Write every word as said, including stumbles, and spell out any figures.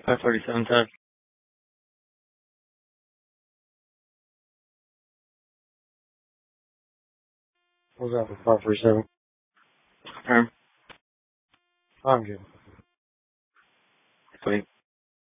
five forty-seven test. What's that for five forty-seven? Confirm. I'm good. Sweet.